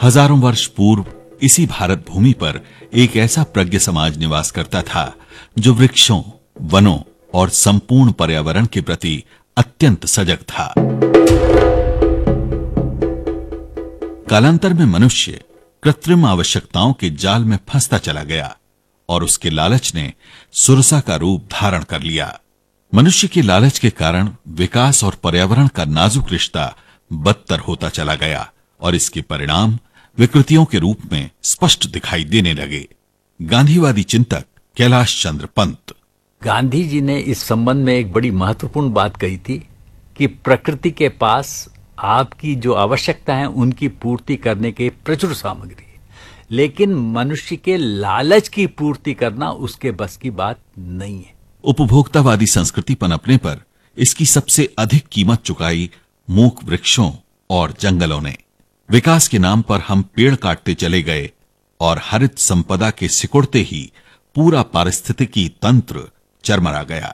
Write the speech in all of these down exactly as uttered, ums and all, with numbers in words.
हजारों वर्ष पूर्व इसी भारत भूमि पर एक ऐसा प्रज्ञ समाज निवास करता था जो वृक्षों, वनों और संपूर्ण पर्यावरण के प्रति अत्यंत सजग था। कालांतर में मनुष्य कृत्रिम आवश्यकताओं के जाल में फंसता चला गया और उसके लालच ने सुरसा का रूप धारण कर लिया। मनुष्य के लालच के कारण विकास और पर्यावरण का नाजुक रिश्ता बदतर होता चला गया और इसके परिणाम विकृतियों के रूप में स्पष्ट दिखाई देने लगे। गांधीवादी चिंतक कैलाश चंद्र पंत। गांधी जी ने इस संबंध में एक बड़ी महत्वपूर्ण बात कही थी कि प्रकृति के पास आपकी जो आवश्यकता है उनकी पूर्ति करने के प्रचुर सामग्री है, लेकिन मनुष्य के लालच की पूर्ति करना उसके बस की बात नहीं है। उपभोक्तावादी संस्कृति पनपने पर इसकी सबसे अधिक कीमत चुकाई मूक वृक्षों और जंगलों ने। विकास के नाम पर हम पेड़ काटते चले गए और हरित संपदा के सिकुड़ते ही पूरा पारिस्थितिकी तंत्र चरमरा गया।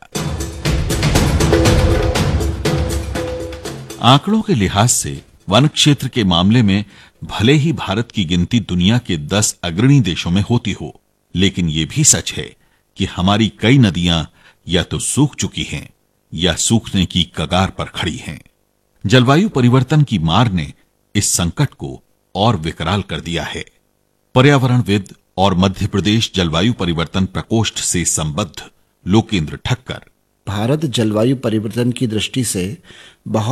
आंकड़ों के लिहाज से वन क्षेत्र के मामले में भले ही भारत की गिनती दुनिया के दस अग्रणी देशों में होती हो, लेकिन यह भी सच है कि हमारी कई नदियां या तो सूख चुकी हैं या सूखने की कगार पर खड़ी हैं। जलवायु परिवर्तन की मार ने इस संकट को और विकराल कर दिया है। पर्यावरणविद और मध्य प्रदेश जलवायु परिवर्तन प्रकोष्ठ से संबद्ध लोकेंद्र ठक्कर। भारत जलवायु परिवर्तन की दृष्टि से बहुत